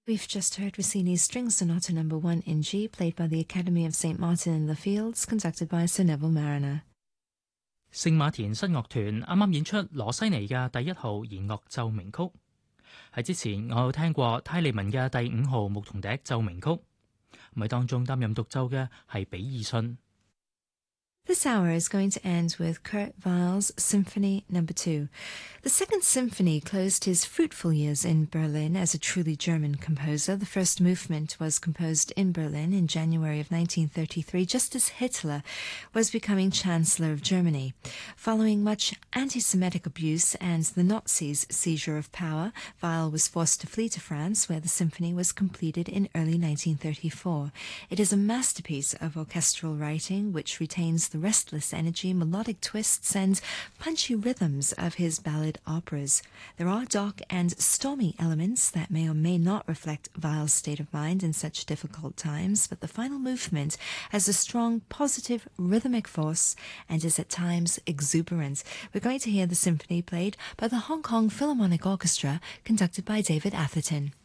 We've just heard Rossini's String Sonata No. 1 in G, played by the Academy of St. Martin in the Fields, conducted by Sir Neville Mariner. 聖馬田室樂團啱啱演出羅西尼嘅第1號弦樂奏鳴曲。喺之前，我有聽過泰利文嘅第5號牧童笛奏鳴曲，喺當中擔任獨奏嘅係比爾遜。 This hour is going to end with Kurt Weill's Symphony No. 2. The Second Symphony closed his fruitful years in Berlin as a truly German composer. The first movement was composed in Berlin in January of 1933, just as Hitler was becoming Chancellor of Germany. Following much anti-Semitic abuse and the Nazis' seizure of power, Weill was forced to flee to France, where the symphony was completed in early 1934. It is a masterpiece of orchestral writing, which retains the restless energy, melodic twists, and punchy rhythms of his ballad operas. There are dark and stormy elements that may or may not reflect Weill's state of mind in such difficult times, but the final movement has a strong, positive, rhythmic force and is at times exuberant. We're going to hear the symphony played by the Hong Kong Philharmonic Orchestra, conducted by David Atherton.